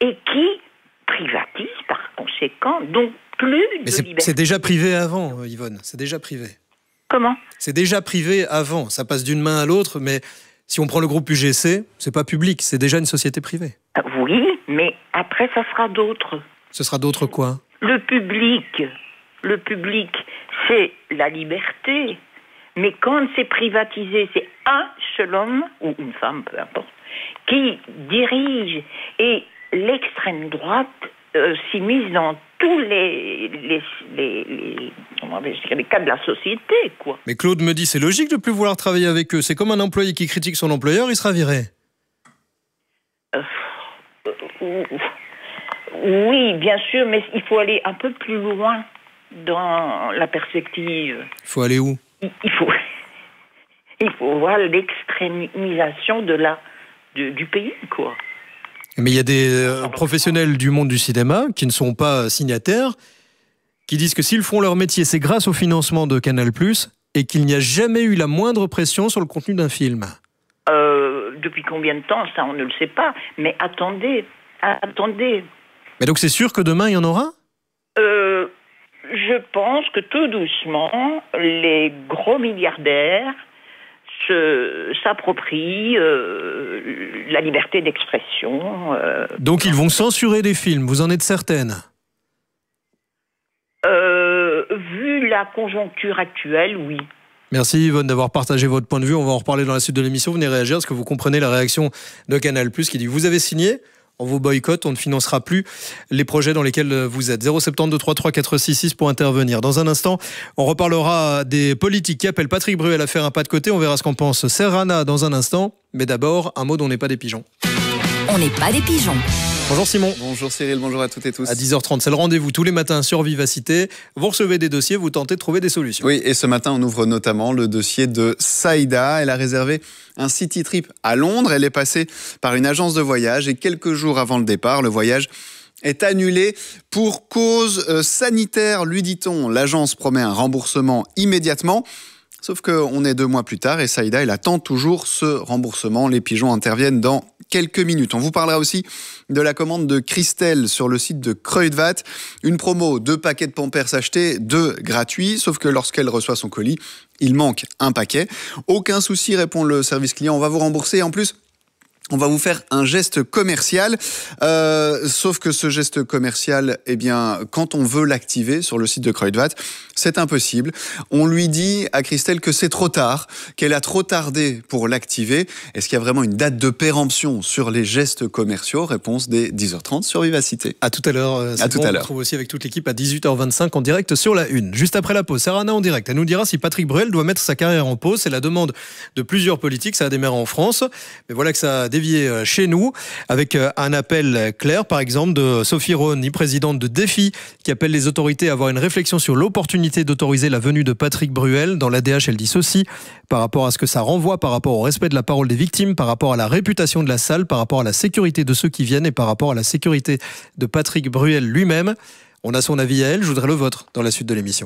et qui privatise par conséquent donc plus Mais de liberté. c'est déjà privé avant, Yvonne, c'est déjà privé. Comment ? C'est déjà privé avant, ça passe d'une main à l'autre, mais si on prend le groupe UGC, c'est pas public, c'est déjà une société privée. Oui, mais après ça sera d'autres. Ce sera d'autres quoi ? Le public, c'est la liberté. Mais quand c'est privatisé, c'est un seul homme, ou une femme, peu importe, qui dirige. Et l'extrême droite s'immisce dans tous les cas de la société, quoi. Mais Claude me dit, c'est logique de plus vouloir travailler avec eux. C'est comme un employé qui critique son employeur, il sera viré. Oui, bien sûr, mais il faut aller un peu plus loin dans la perspective. Il faut aller où ? Il faut voir l'extrémisation du pays, quoi. Mais il y a des professionnels du monde du cinéma qui ne sont pas signataires, qui disent que s'ils font leur métier, c'est grâce au financement de Canal+, et qu'il n'y a jamais eu la moindre pression sur le contenu d'un film. Depuis combien de temps, ça on ne le sait pas. Mais attendez. Mais donc c'est sûr que demain il y en aura ? Je pense que tout doucement, les gros milliardaires s'approprient la liberté d'expression. Donc ils vont censurer des films, vous en êtes certaine ? Vu la conjoncture actuelle, oui. Merci Yvonne d'avoir partagé votre point de vue. On va en reparler dans la suite de l'émission. Venez réagir parce que vous comprenez la réaction de Canal+, qui dit « Vous avez signé ? On vous boycotte, on ne financera plus les projets dans lesquels vous êtes. » 072 33 466 pour intervenir. Dans un instant, on reparlera des politiques qui appellent Patrick Bruel à faire un pas de côté. On verra ce qu'en pense Serrana dans un instant. Mais d'abord, un mot dont on n'est pas des pigeons. On n'est pas des pigeons. Bonjour Simon. Bonjour Cyril, bonjour à toutes et tous. À 10h30, c'est le rendez-vous tous les matins sur Vivacité. Vous recevez des dossiers, vous tentez de trouver des solutions. Oui, et ce matin, on ouvre notamment le dossier de Saïda. Elle a réservé un city trip à Londres. Elle est passée par une agence de voyage et quelques jours avant le départ, le voyage est annulé pour cause sanitaire, lui dit-on. L'agence promet un remboursement immédiatement. Sauf qu'on est 2 mois plus tard et Saïda, elle attend toujours ce remboursement. Les pigeons interviennent dans quelques minutes. On vous parlera aussi de la commande de Christelle sur le site de Kruidvat. Une promo, 2 paquets de Pampers achetés, 2 gratuits. Sauf que lorsqu'elle reçoit son colis, il manque un paquet. Aucun souci, répond le service client. On va vous rembourser. En plus, on va vous faire un geste commercial, sauf que ce geste commercial, eh bien, quand on veut l'activer sur le site de Kruidvat, c'est impossible. On lui dit à Christelle que c'est trop tard, qu'elle a trop tardé pour l'activer. Est-ce qu'il y a vraiment une date de péremption sur les gestes commerciaux ? Réponse dès 10h30 sur Vivacité. À tout à l'heure. À tout à l'heure. On retrouve aussi avec toute l'équipe à 18h25 en direct sur la Une. Juste après la pause, Serrana en direct. Elle nous dira si Patrick Bruel doit mettre sa carrière en pause. C'est la demande de plusieurs politiques. Ça a démarré en France. Mais voilà que ça a dévié chez nous avec un appel clair, par exemple, de Sophie Roni, présidente de Défi, qui appelle les autorités à avoir une réflexion sur l'opportunité d'autoriser la venue de Patrick Bruel. Dans l'ADH, elle dit ceci, par rapport à ce que ça renvoie, par rapport au respect de la parole des victimes, par rapport à la réputation de la salle, par rapport à la sécurité de ceux qui viennent et par rapport à la sécurité de Patrick Bruel lui-même. On a son avis à elle, je voudrais le vôtre dans la suite de l'émission.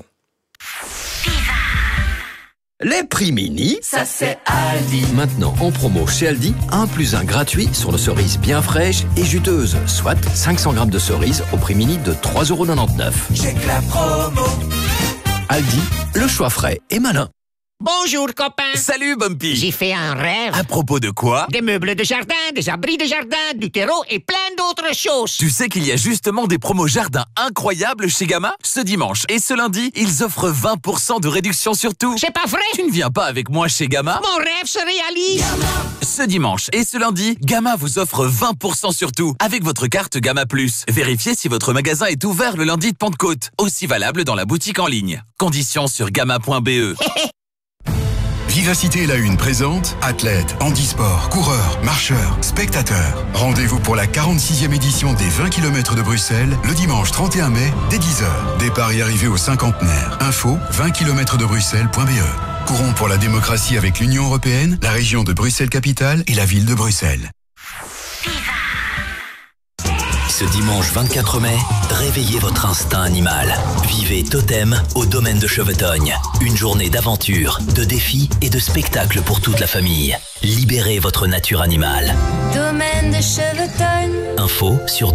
Les prix mini, Ça c'est Aldi. maintenant en promo chez Aldi, 1 + 1 gratuit sur nos cerises bien fraîches et juteuses, soit 500 grammes de cerises au prix mini de 3,99 €. J'ai que la promo. Aldi, le choix frais et malin. Bonjour copain. Salut Bumpy. J'ai fait un rêve. À propos de quoi? Des meubles de jardin, des abris de jardin, du terreau et plein d'autres choses. Tu sais qu'il y a justement des promos jardin incroyables chez Gamma? Ce dimanche et ce lundi, ils offrent 20% de réduction sur tout. C'est pas vrai? Tu ne viens pas avec moi chez Gamma? Mon rêve se réalise. Ce dimanche et ce lundi, Gamma vous offre 20% sur tout avec votre carte Gamma+. Vérifiez si votre magasin est ouvert le lundi de Pentecôte. Aussi valable dans la boutique en ligne. Conditions sur gamma.be. Vivacité La Une présente athlètes, handisport, coureurs, marcheurs, spectateurs. Rendez-vous pour la 46e édition des 20 km de Bruxelles le dimanche 31 mai dès 10h. Départ et arrivée au cinquantenaire. Info 20km-de-Bruxelles.be. Courons pour la démocratie avec l'Union européenne, la région de Bruxelles-Capitale et la ville de Bruxelles. Ce dimanche 24 mai, réveillez votre instinct animal. Vivez Totem au domaine de Chevetogne. Une journée d'aventure, de défis et de spectacles pour toute la famille. Libérez votre nature animale. Domaine de Chevetogne. Info sur